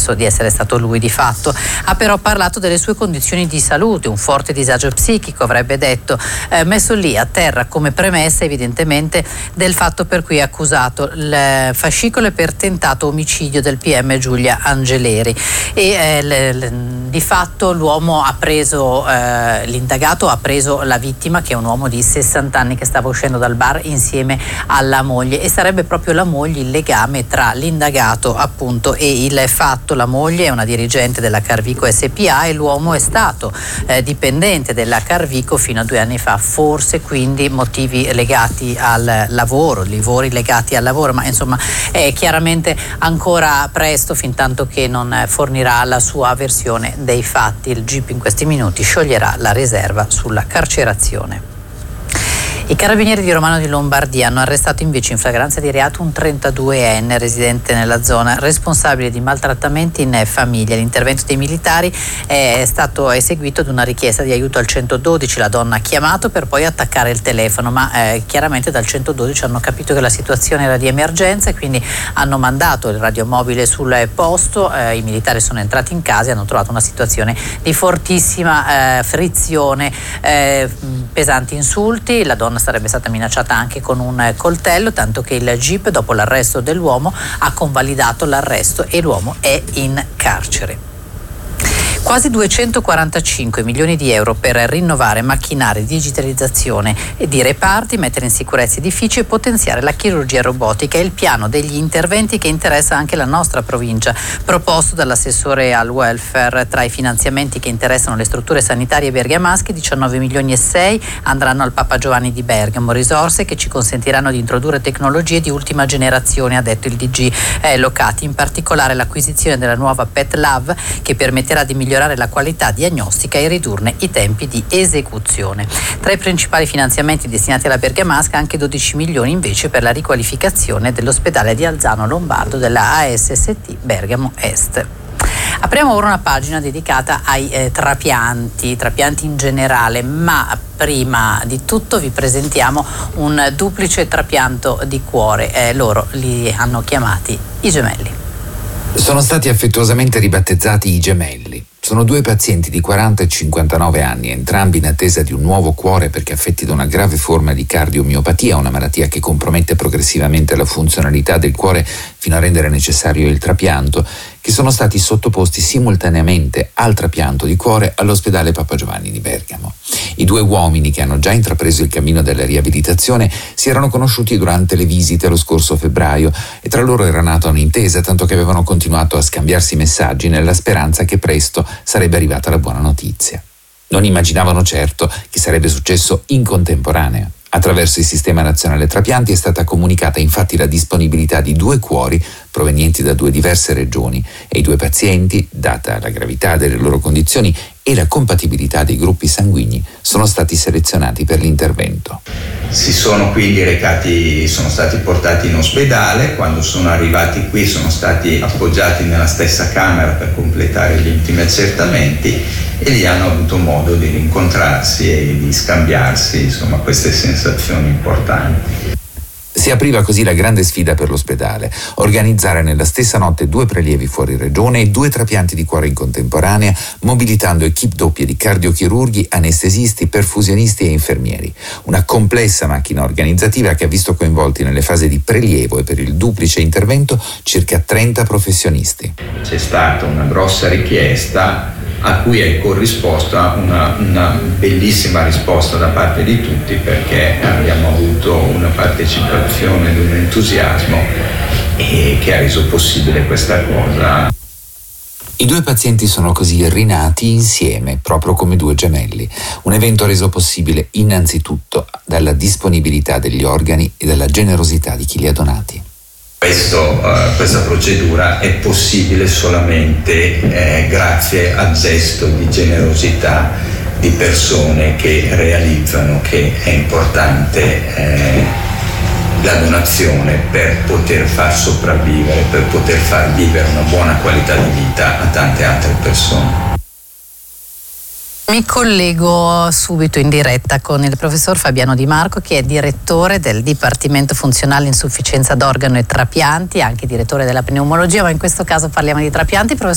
ammesso di essere stato lui di fatto. Ha però parlato delle sue condizioni di salute, un forte disagio psichico, avrebbe detto, messo lì a terra come premessa evidentemente del fatto per cui è accusato. Il fascicolo è per tentato omicidio del PM Giulia Angeleri e di fatto l'uomo ha preso, l'indagato ha preso la vittima, che è un uomo di 60 anni che stava uscendo dal bar insieme alla moglie, e sarebbe proprio la moglie il legame tra l'indagato appunto e il fatto. La moglie è una dirigente della Carvico SPA e l'uomo è stato dipendente della Carvico fino a 2 anni fa, forse quindi motivi legati al lavoro, livori legati al lavoro, ma insomma è chiaramente ancora presto fin tanto che non fornirà la sua versione dei fatti. Il GIP in questi minuti scioglierà la riserva sulla carcerazione. I carabinieri di Romano di Lombardia hanno arrestato invece in flagranza di reato un 32enne residente nella zona, responsabile di maltrattamenti in famiglia. L'intervento dei militari è stato eseguito ad una richiesta di aiuto al 112. La donna ha chiamato per poi attaccare il telefono, ma chiaramente dal 112 hanno capito che la situazione era di emergenza e quindi hanno mandato il radiomobile sul posto. I militari sono entrati in casa e hanno trovato una situazione di fortissima frizione, pesanti insulti. La donna sarebbe stata minacciata anche con un coltello, tanto che il GIP, dopo l'arresto dell'uomo, ha convalidato l'arresto e l'uomo è in carcere. Quasi 245 milioni di euro per rinnovare macchinari, digitalizzazione e di reparti, mettere in sicurezza edifici e potenziare la chirurgia robotica. È il piano degli interventi che interessa anche la nostra provincia, proposto dall'assessore al welfare. Tra i finanziamenti che interessano le strutture sanitarie bergamasche, 19 milioni e 6 andranno al Papa Giovanni di Bergamo, risorse che ci consentiranno di introdurre tecnologie di ultima generazione, ha detto il DG Locati, in particolare l'acquisizione della nuova Pet Lab che permetterà di migliorare la qualità diagnostica e ridurne i tempi di esecuzione. Tra i principali finanziamenti destinati alla bergamasca anche 12 milioni invece per la riqualificazione dell'ospedale di Alzano Lombardo della ASST Bergamo Est. Apriamo ora una pagina dedicata ai trapianti in generale, ma prima di tutto vi presentiamo un duplice trapianto di cuore. Loro li hanno chiamati i gemelli. Sono stati affettuosamente ribattezzati i gemelli. Sono 2 pazienti di 40 e 59 anni, entrambi in attesa di un nuovo cuore perché affetti da una grave forma di cardiomiopatia, una malattia che compromette progressivamente la funzionalità del cuore fino a rendere necessario il trapianto, che sono stati sottoposti simultaneamente al trapianto di cuore all'ospedale Papa Giovanni di Bergamo. I 2 uomini, che hanno già intrapreso il cammino della riabilitazione, si erano conosciuti durante le visite lo scorso febbraio e tra loro era nata un'intesa, tanto che avevano continuato a scambiarsi messaggi nella speranza che presto sarebbe arrivata la buona notizia. Non immaginavano certo che sarebbe successo in contemporanea. Attraverso il Sistema Nazionale Trapianti è stata comunicata infatti la disponibilità di 2 cuori provenienti da 2 diverse regioni e i 2 pazienti, data la gravità delle loro condizioni e la compatibilità dei gruppi sanguigni, sono stati selezionati per l'intervento. Si sono quindi sono stati portati in ospedale. Quando sono arrivati qui sono stati appoggiati nella stessa camera per completare gli ultimi accertamenti e lì hanno avuto modo di rincontrarsi e di scambiarsi queste sensazioni importanti. Si apriva così la grande sfida per l'ospedale: organizzare nella stessa notte 2 prelievi fuori regione e 2 trapianti di cuore in contemporanea, mobilitando equip doppie di cardiochirurghi, anestesisti, perfusionisti e infermieri. Una complessa macchina organizzativa che ha visto coinvolti nelle fasi di prelievo e per il duplice intervento circa 30 professionisti. C'è stata una grossa richiesta a cui è corrisposta una bellissima risposta da parte di tutti, perché abbiamo avuto una partecipazione ed un entusiasmo che ha reso possibile questa cosa. I 2 pazienti sono così rinati insieme, proprio come 2 gemelli. Un evento reso possibile innanzitutto dalla disponibilità degli organi e dalla generosità di chi li ha donati. Questa procedura è possibile solamente grazie al gesto di generosità di persone che realizzano che è importante la donazione per poter far sopravvivere, per poter far vivere una buona qualità di vita a tante altre persone. Mi collego subito in diretta con il professor Fabiano Di Marco, che è direttore del Dipartimento Funzionale Insufficienza d'Organo e Trapianti, anche direttore della pneumologia, ma in questo caso parliamo di trapianti. Professor